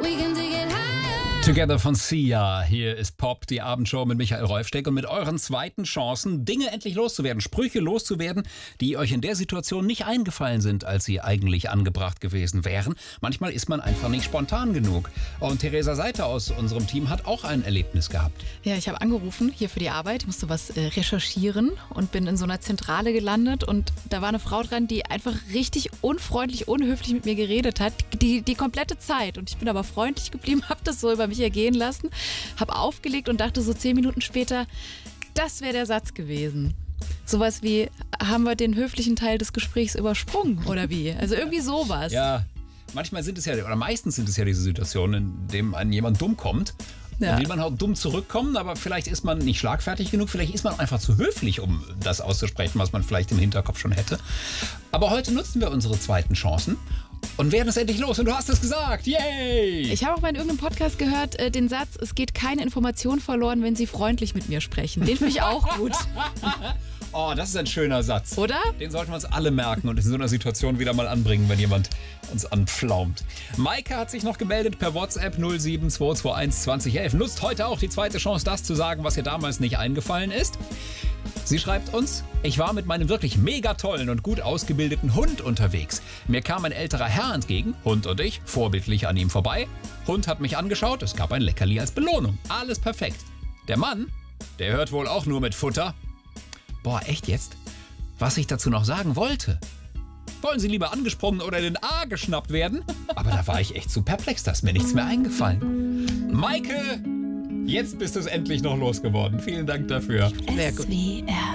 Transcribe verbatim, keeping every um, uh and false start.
Together von Sia. Hier ist Pop, die Abendshow mit Michael Rolfsteck und mit euren zweiten Chancen, Dinge endlich loszuwerden, Sprüche loszuwerden, die euch in der Situation nicht eingefallen sind, als sie eigentlich angebracht gewesen wären. Manchmal ist man einfach nicht spontan genug. Und Theresa Seiter aus unserem Team hat auch ein Erlebnis gehabt. Ja, ich habe angerufen hier für die Arbeit, musste was äh, recherchieren und bin in so einer Zentrale gelandet und da war eine Frau dran, die einfach richtig unfreundlich, unhöflich mit mir geredet hat, die, die komplette Zeit. Und ich bin aber freundlich geblieben, habe das so über mich ergehen lassen, habe aufgelegt und dachte so zehn Minuten später, das wäre der Satz gewesen. Sowas wie, haben wir den höflichen Teil des Gesprächs übersprungen oder wie? Also irgendwie sowas. Ja, manchmal sind es ja, oder meistens sind es ja diese Situationen, in denen einem jemand dumm kommt. Ja. Dann will man auch dumm zurückkommen, aber vielleicht ist man nicht schlagfertig genug, vielleicht ist man einfach zu höflich, um das auszusprechen, was man vielleicht im Hinterkopf schon hätte. Aber heute nutzen wir unsere zweiten Chancen und werden es endlich los. Und du hast es gesagt. Yay! Ich habe auch mal in irgendeinem Podcast gehört, äh, den Satz, es geht keine Information verloren, wenn Sie freundlich mit mir sprechen. Den finde ich auch gut. Oh, das ist ein schöner Satz. Oder? Den sollten wir uns alle merken und in so einer Situation wieder mal anbringen, wenn jemand uns anpflaumt. Maike hat sich noch gemeldet per WhatsApp null sieben zwei zwei eins zwanzig elf. Nutzt heute auch die zweite Chance, das zu sagen, was ihr damals nicht eingefallen ist. Sie schreibt uns, ich war mit meinem wirklich mega tollen und gut ausgebildeten Hund unterwegs. Mir kam ein älterer Herr entgegen, Hund und ich, vorbildlich an ihm vorbei. Hund hat mich angeschaut, es gab ein Leckerli als Belohnung. Alles perfekt. Der Mann, der hört wohl auch nur mit Futter. Boah, echt jetzt? Was ich dazu noch sagen wollte. Wollen Sie lieber angesprungen oder in den A geschnappt werden? Aber da war ich echt zu perplex, da ist mir nichts mehr eingefallen. Maike, jetzt bist du es endlich noch losgeworden. Vielen Dank dafür. Sehr gut. S W R